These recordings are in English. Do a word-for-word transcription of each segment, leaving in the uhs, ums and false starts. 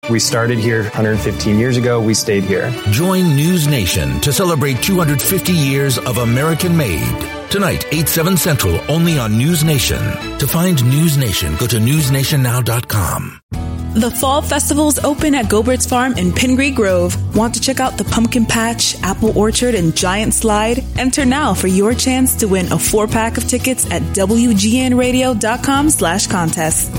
We started here one hundred fifteen years ago. We stayed here. Join News Nation to celebrate two hundred fifty years of American made. Tonight, eight, seven Central, only on News Nation. To find News Nation, go to news nation now dot com. The Fall Festival's open at Gobert's Farm in Pingree Grove. Want to check out the Pumpkin Patch, Apple Orchard, and Giant Slide? Enter now for your chance to win a four-pack of tickets at W G N radio dot com slash contest.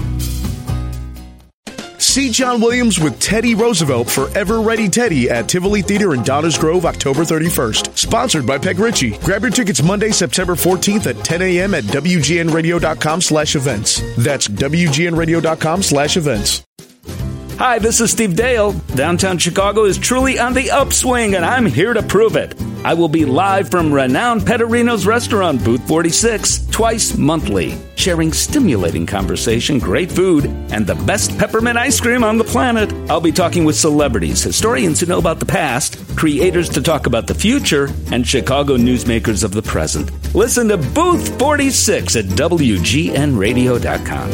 See John Williams with Teddy Roosevelt for Ever Ready Teddy at Tivoli Theater in Downers Grove, October thirty-first. Sponsored by Peg Ritchie. Grab your tickets Monday, September fourteenth at ten a.m. at W G N radio dot com slash events. That's W G N radio dot com slash events. Hi, this is Steve Dale. Downtown Chicago is truly on the upswing, and I'm here to prove it. I will be live from renowned Petterino's restaurant, Booth forty-six, twice monthly, sharing stimulating conversation, great food, and the best peppermint ice cream on the planet. I'll be talking with celebrities, historians who know about the past, creators to talk about the future, and Chicago newsmakers of the present. Listen to Booth forty-six at W G N radio dot com.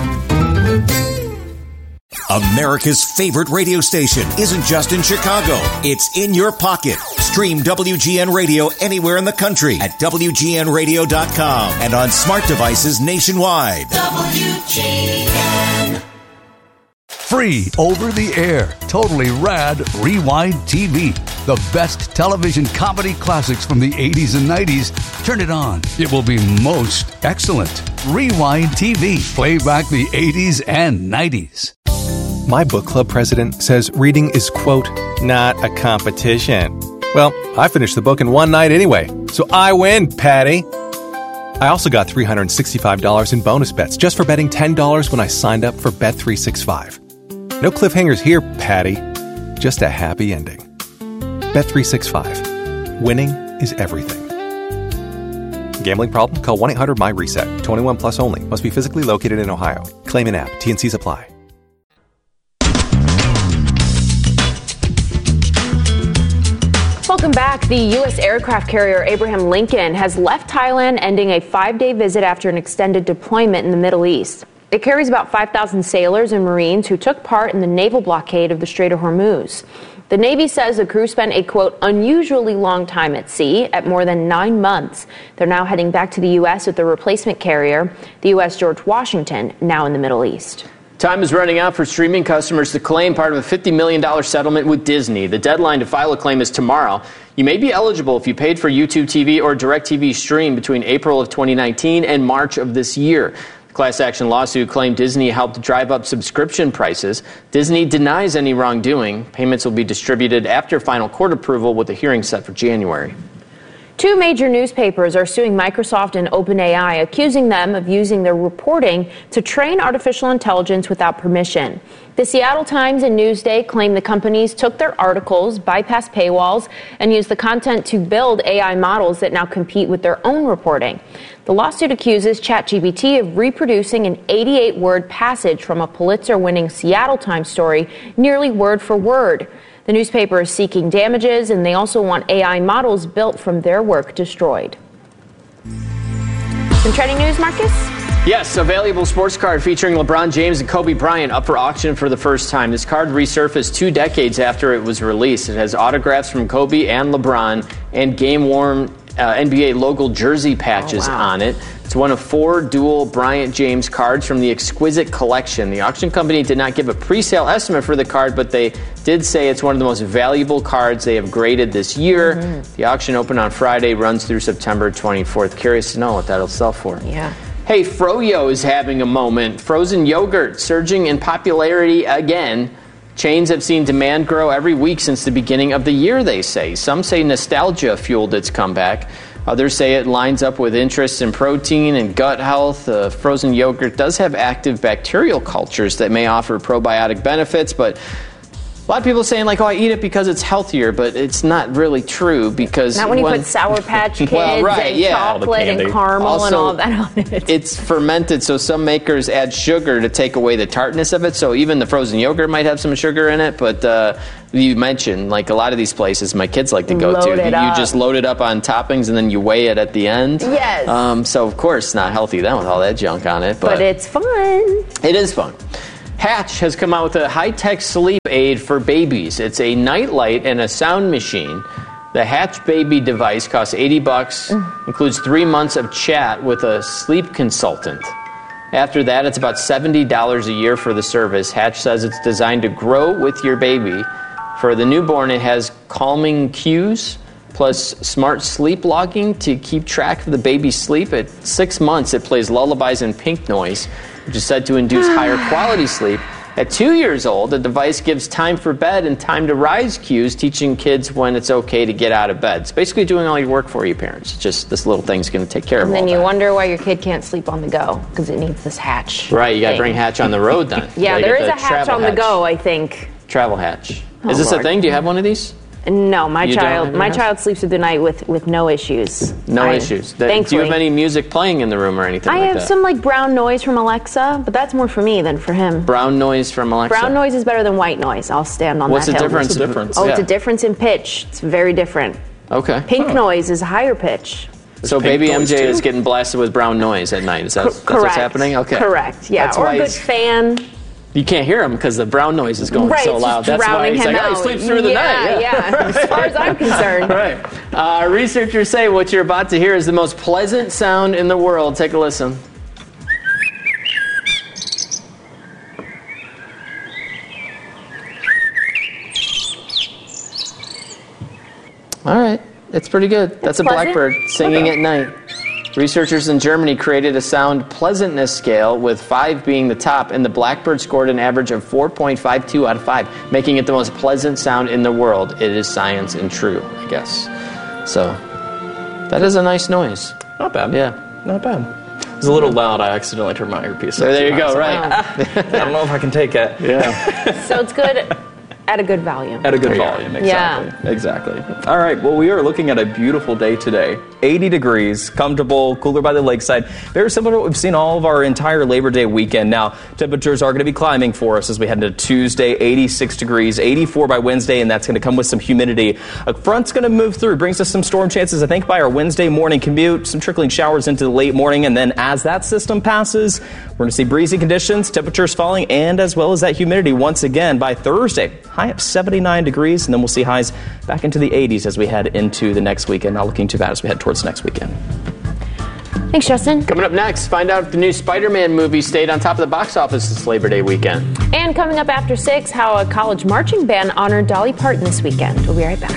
America's favorite radio station isn't just in Chicago. It's in your pocket. Stream W G N Radio anywhere in the country at W G N radio dot com and on smart devices nationwide. W G N. Free over the air, totally rad Rewind T V. The best television comedy classics from the eighties and nineties. Turn it on. It will be most excellent. Rewind T V. Play back the eighties and nineties. My book club president says reading is, quote, not a competition. Well, I finished the book in one night anyway, so I win, Patty. I also got three hundred sixty-five dollars in bonus bets just for betting ten dollars when I signed up for Bet three sixty-five. No cliffhangers here, Patty. Just a happy ending. Bet three sixty-five. Winning is everything. Gambling problem? Call one eight hundred M Y RESET. twenty-one plus only. Must be physically located in Ohio. Claim in app. T and C's apply. Welcome back. The U S aircraft carrier Abraham Lincoln has left Thailand, ending a five-day visit after an extended deployment in the Middle East. It carries about five thousand sailors and Marines who took part in the naval blockade of the Strait of Hormuz. The Navy says the crew spent a, quote, unusually long time at sea at more than nine months. They're now heading back to the U S with the replacement carrier, the U S George Washington, now in the Middle East. Time is running out for streaming customers to claim part of a fifty million dollars settlement with Disney. The deadline to file a claim is tomorrow. You may be eligible if you paid for YouTube T V or DirecTV Stream between April of twenty nineteen and March of this year. The class action lawsuit claimed Disney helped drive up subscription prices. Disney denies any wrongdoing. Payments will be distributed after final court approval, with a hearing set for January. Two major newspapers are suing Microsoft and OpenAI, accusing them of using their reporting to train artificial intelligence without permission. The Seattle Times and Newsday claim the companies took their articles, bypassed paywalls, and used the content to build A I models that now compete with their own reporting. The lawsuit accuses ChatGPT of reproducing an eighty-eight word passage from a Pulitzer-winning Seattle Times story nearly word for word. The newspaper is seeking damages, and they also want A I models built from their work destroyed. Some trending news, Marcus? Yes, a valuable sports card featuring LeBron James and Kobe Bryant up for auction for the first time. This card resurfaced two decades after it was released. It has autographs from Kobe and LeBron and game-worn uh, N B A logo jersey patches oh, wow. on it. It's one of four dual Bryant James cards from the Exquisite Collection. The auction company did not give a pre-sale estimate for the card, but they did say it's one of the most valuable cards they have graded this year. Mm-hmm. The auction opened on Friday, runs through September twenty-fourth. Curious to know what that'll sell for. Yeah. Hey, Froyo is having a moment. Frozen yogurt surging in popularity again. Chains have seen demand grow every week since the beginning of the year, they say. Some say nostalgia fueled its comeback. Others say it lines up with interests in protein and gut health. Uh, frozen yogurt does have active bacterial cultures that may offer probiotic benefits, but a lot of people saying, like, oh, I eat it because it's healthier, but it's not really true because... Not when you when, put Sour Patch Kids well, right, and yeah. chocolate and caramel also, and all that on it. It's fermented, so some makers add sugar to take away the tartness of it, so even the frozen yogurt might have some sugar in it, but uh, you mentioned, like, a lot of these places my kids like to go load to. It you up. just load it up on toppings and then you weigh it at the end. Yes. Um, so, of course, not healthy then with all that junk on it. But, but it's fun. It is fun. Hatch has come out with a high-tech sleep aid for babies. It's a night light and a sound machine. The Hatch Baby device costs eighty bucks, mm. includes three months of chat with a sleep consultant. After that, it's about seventy dollars a year for the service. Hatch says it's designed to grow with your baby. For the newborn, it has calming cues, plus smart sleep logging to keep track of the baby's sleep. At six months, it plays lullabies and pink noise, which is said to induce higher quality sleep. At two years old, the device gives time for bed and time to rise cues, teaching kids when it's okay to get out of bed. It's basically doing all your work for you, parents. It's just this little thing's going to take care and of all that. And then you wonder why your kid can't sleep on the go, because it needs this Hatch. Right, you got to bring Hatch on the road then. Yeah, there is a Hatch on the go, I think. Travel Hatch. Oh, is this Lord. a thing? Do you have one of these? No, my You child my child sleeps through the night with, with no issues. No I, issues. That, thankfully. do you have any music playing in the room or anything I like have that? some like brown noise from Alexa, but that's more for me than for him. Brown noise from Alexa? Brown noise is better than white noise. I'll stand on What's that the hill. difference? What's the difference? Oh, Yeah. it's a difference in pitch. It's very different. Okay. Pink huh. noise is higher pitch. So baby M J too? is getting blasted with brown noise at night. Is that, Co- that's correct. what's happening? Okay. Correct. Yeah. That's or why a good he's- fan. You can't hear him because the brown noise is going right, so it's loud. just That's why drowning he's him like, out. oh, he sleeps through the yeah, night. Yeah, yeah. As far as I'm concerned. Right. Uh, researchers say what you're about to hear is the most pleasant sound in the world. Take a listen. All right. It's pretty good. That's It's a pleasant? blackbird singing Okay. at night. Researchers in Germany created a sound pleasantness scale, with five being the top, and the blackbird scored an average of four point five two out of five, making it the most pleasant sound in the world. It is science and true, I guess. So, that is a nice noise. Not bad. Yeah. Not bad. It was a little loud. I accidentally turned my earpiece So up. there you go, I was like, right. "Ah, I don't know if I can take it. Yeah. So it's good at a good volume. At a good There you volume, go. exactly. Yeah. Exactly. All right, well, we are looking at a beautiful day today. eighty degrees, comfortable, cooler by the lakeside. Very similar to what we've seen all of our entire Labor Day weekend. Now, temperatures are going to be climbing for us as we head into Tuesday, eighty-six degrees, eighty-four by Wednesday, and that's going to come with some humidity. A front's going to move through, brings us some storm chances, I think, by our Wednesday morning commute, some trickling showers into the late morning, and then as that system passes, we're going to see breezy conditions, temperatures falling, and as well as that humidity once again by Thursday. High of seventy-nine degrees, and then we'll see highs back into the eighties as we head into the next weekend. Not looking too bad as we head towards next weekend. Thanks, Justin. Coming up next, find out if the new Spider-Man movie stayed on top of the box office this Labor Day weekend. And coming up after six, how a college marching band honored Dolly Parton this weekend. We'll be right back.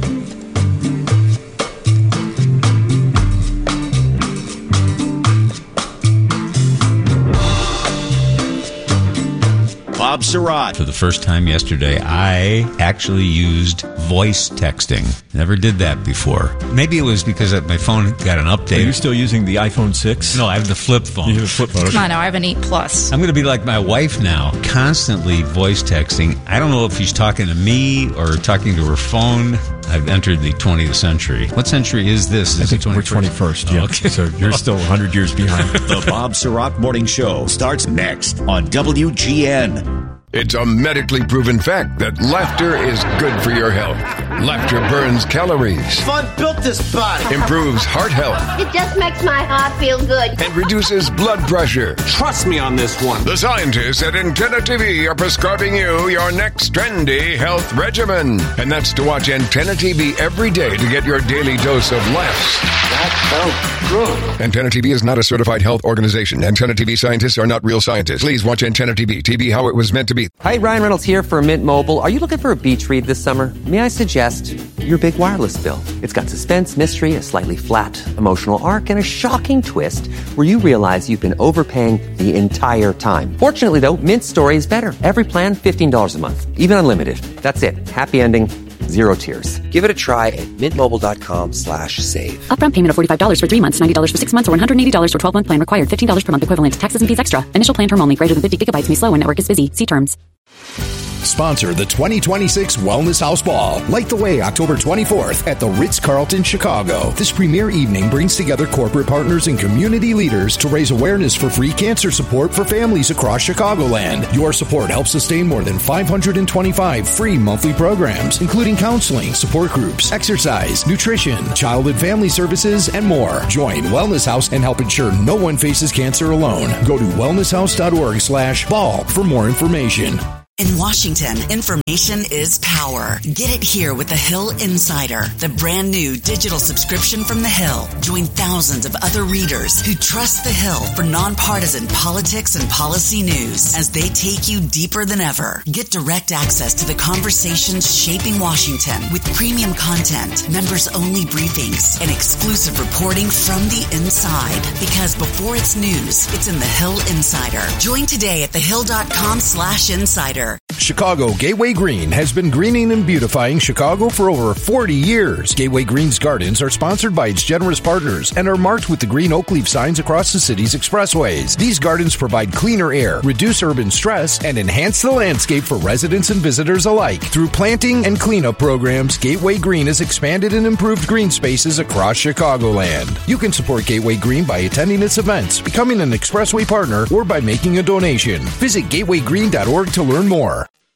Bob Surratt. For the first time yesterday, I actually used voice texting. Never did that before. Maybe it was because my phone got an update. Are you still using the iPhone six? No, I have the flip phone. You have a flip phone. Come on now, I have an eight Plus. I'm going to be like my wife now, constantly voice texting. I don't know if she's talking to me or talking to her phone. I've entered the twentieth century. What century is this? Is I think it we're twenty-first, yeah. Oh, okay. So you're still one hundred years behind. The Bob Surratt Morning Show starts next on W G N. It's a medically proven fact that laughter is good for your health. Laughter burns calories, Fun built this body. improves heart health, It just makes my heart feel good. and reduces blood pressure. Trust me on this one. The scientists at Antenna T V are prescribing you your next trendy health regimen. And that's to watch Antenna T V every day to get your daily dose of laughs. That felt good. Antenna T V is not a certified health organization. Antenna T V scientists are not real scientists. Please watch Antenna T V. T V how it was meant to be. Hi, Ryan Reynolds here for Mint Mobile. Are you looking for a beach read this summer? May I suggest your big wireless bill? It's got suspense, mystery, a slightly flat emotional arc, and a shocking twist where you realize you've been overpaying the entire time. Fortunately, though, Mint's story is better. Every plan, fifteen dollars a month. Even unlimited. That's it. Happy ending. Zero tears. Give it a try at mintmobile.com slash save. Upfront payment of forty-five dollars for three months, ninety dollars for six months, or one hundred eighty dollars for twelve-month plan required. fifteen dollars per month equivalent. Taxes and fees extra. Initial plan term only. Greater than fifty gigabytes may slow when network is busy. See terms. sponsor the twenty twenty-six Wellness House Ball. Light the way October twenty-fourth at the Ritz-Carlton, Chicago. This premier evening brings together corporate partners and community leaders to raise awareness for free cancer support for families across Chicagoland. Your support helps sustain more than five hundred twenty-five free monthly programs, including counseling, support groups, exercise, nutrition, child and family services, and more. Join Wellness House and help ensure no one faces cancer alone. Go to wellness house dot org slash ball for more information. In Washington, information is power. Get it here with The Hill Insider, the brand new digital subscription from The Hill. Join thousands of other readers who trust The Hill for nonpartisan politics and policy news as they take you deeper than ever. Get direct access to the conversations shaping Washington with premium content, members-only briefings, and exclusive reporting from the inside. Because before it's news, it's in The Hill Insider. Join today at thehill.com slash insider. Chicago Gateway Green has been greening and beautifying Chicago for over forty years. Gateway Green's gardens are sponsored by its generous partners and are marked with the green oak leaf signs across the city's expressways. These gardens provide cleaner air, reduce urban stress, and enhance the landscape for residents and visitors alike. Through planting and cleanup programs, Gateway Green has expanded and improved green spaces across Chicagoland. You can support Gateway Green by attending its events, becoming an expressway partner, or by making a donation. Visit gateway green dot org to learn more.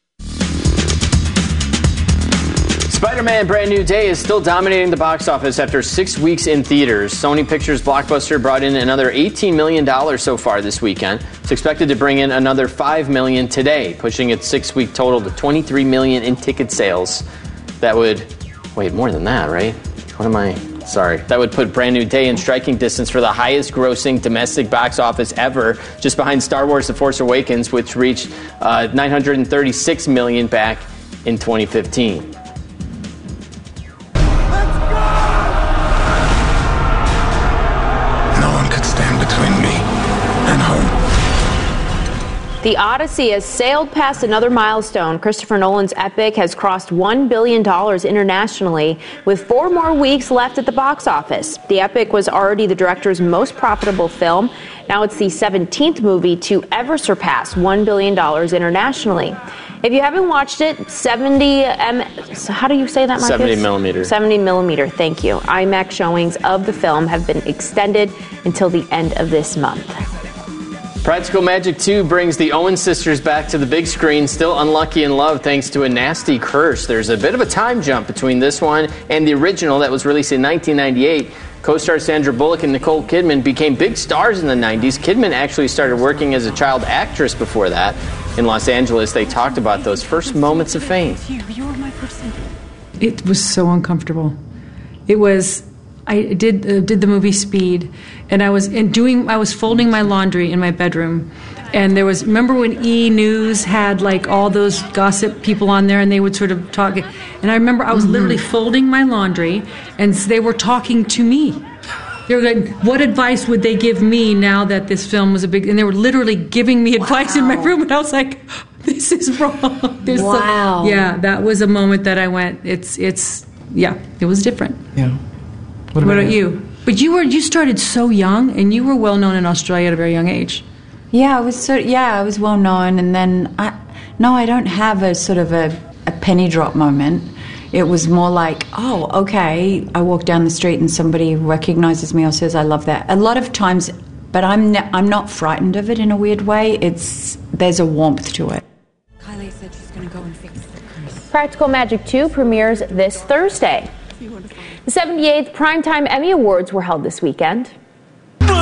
Spider-Man Brand New Day is still dominating the box office after six weeks in theaters. Sony Pictures Blockbuster brought in another eighteen million dollars so far this weekend. It's expected to bring in another five million dollars today, pushing its six-week total to twenty-three million dollars in ticket sales. That would, wait, more than that, right? What am I, sorry. That would put Brand New Day in striking distance for the highest grossing domestic box office ever, just behind Star Wars The Force Awakens, which reached uh, nine hundred thirty-six million dollars back in twenty fifteen. The Odyssey has sailed past another milestone. Christopher Nolan's epic has crossed one billion dollars internationally, with four more weeks left at the box office. The epic was already the director's most profitable film. Now it's the seventeenth movie to ever surpass one billion dollars internationally. If you haven't watched it, seventy m. How do you say that, Marcus? seventy millimeter. seventy millimeter, thank you. IMAX showings of the film have been extended until the end of this month. Practical Magic two brings the Owen sisters back to the big screen, still unlucky in love thanks to a nasty curse. There's a bit of a time jump between this one and the original that was released in nineteen ninety-eight. Co-star Sandra Bullock and Nicole Kidman became big stars in the nineties. Kidman actually started working as a child actress before that. In Los Angeles, they talked about those first moments of fame. It was so uncomfortable. It was... I did uh, did the movie Speed, and I was in doing I was folding my laundry in my bedroom, and there was remember when E! News had like all those gossip people on there, and they would sort of talk, and I remember I was mm-hmm. literally folding my laundry, and they were talking to me. They were like, what advice would they give me now that this film was a big, and they were literally giving me advice wow. in my room, and I was like, this is wrong. There's wow. Some, yeah, that was a moment that I went, it's it's yeah, it was different. Yeah. What about, what about you? But you were you started so young, and you were well known in Australia at a very young age. Yeah, I was so yeah, I was well known, and then I no, I don't have a sort of a, a penny drop moment. It was more like, oh, okay, I walk down the street and somebody recognizes me or says I love that. A lot of times, but I'm ne- I'm not frightened of it in a weird way. It's there's a warmth to it. Kylie said she's going to go and fix it. Practical Magic two premieres this Thursday. The seventy-eighth Primetime Emmy Awards were held this weekend.